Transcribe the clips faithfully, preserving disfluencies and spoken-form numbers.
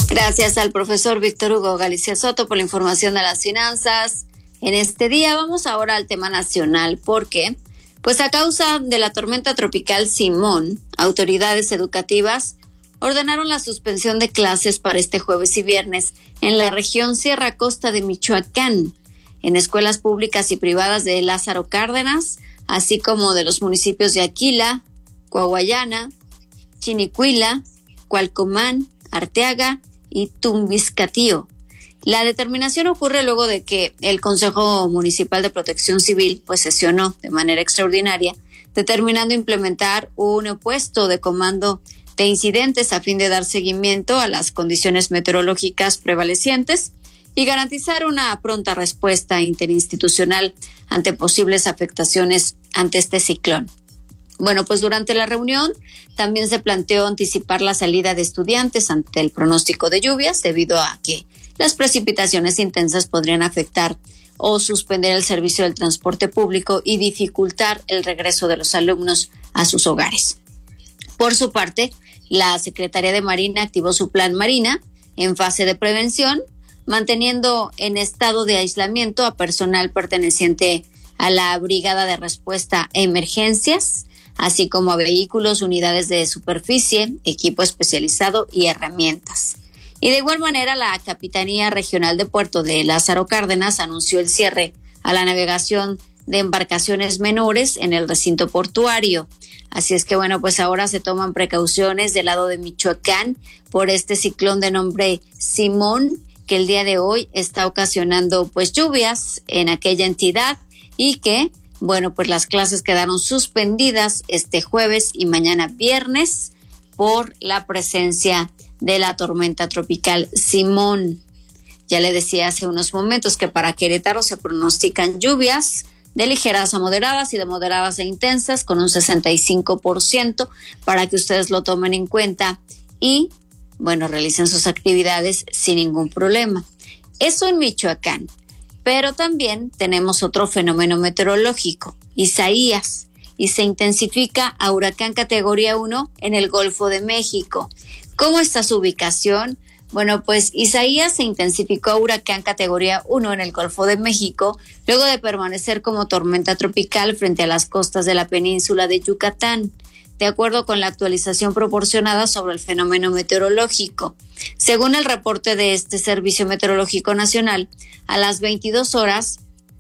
Gracias al profesor Víctor Hugo Galicia Soto por la información de las finanzas. En este día vamos ahora al tema nacional, porque pues a causa de la tormenta tropical Simón, autoridades educativas ordenaron la suspensión de clases para este jueves y viernes en la región Sierra Costa de Michoacán, en escuelas públicas y privadas de Lázaro Cárdenas, así como de los municipios de Aquila, Coahuayana, Chinicuila, Cualcomán, Arteaga y Tumbiscatío. La determinación ocurre luego de que el Consejo Municipal de Protección Civil pues sesionó de manera extraordinaria, determinando implementar un puesto de comando de incidentes a fin de dar seguimiento a las condiciones meteorológicas prevalecientes y garantizar una pronta respuesta interinstitucional ante posibles afectaciones ante este ciclón. Bueno, pues durante la reunión también se planteó anticipar la salida de estudiantes ante el pronóstico de lluvias, debido a que las precipitaciones intensas podrían afectar o suspender el servicio del transporte público y dificultar el regreso de los alumnos a sus hogares. Por su parte, la Secretaría de Marina activó su plan Marina en fase de prevención, manteniendo en estado de aislamiento a personal perteneciente a la Brigada de Respuesta a Emergencias, así como a vehículos, unidades de superficie, equipo especializado y herramientas. Y de igual manera, la Capitanía Regional de Puerto de Lázaro Cárdenas anunció el cierre a la navegación de embarcaciones menores en el recinto portuario. Así es que, bueno, pues ahora se toman precauciones del lado de Michoacán por este ciclón de nombre Simón, que el día de hoy está ocasionando pues lluvias en aquella entidad y que, bueno, pues las clases quedaron suspendidas este jueves y mañana viernes por la presencia de la tormenta tropical Simón. Ya le decía hace unos momentos que para Querétaro se pronostican lluvias de ligeras a moderadas y de moderadas a intensas con un sesenta y cinco por ciento para que ustedes lo tomen en cuenta y, bueno, realicen sus actividades sin ningún problema. Eso en Michoacán. Pero también tenemos otro fenómeno meteorológico, Isaías, y se intensifica a huracán categoría uno en el Golfo de México. ¿Cómo está su ubicación? Bueno, pues Isaías se intensificó a huracán categoría uno en el Golfo de México, luego de permanecer como tormenta tropical frente a las costas de la península de Yucatán, de acuerdo con la actualización proporcionada sobre el fenómeno meteorológico. Según el reporte de este Servicio Meteorológico Nacional, a las veintidós horas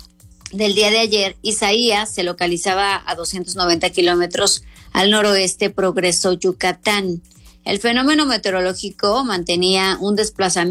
del día de ayer, Isaías se localizaba a doscientos noventa kilómetros al noroeste Progreso, Yucatán. El fenómeno meteorológico mantenía un desplazamiento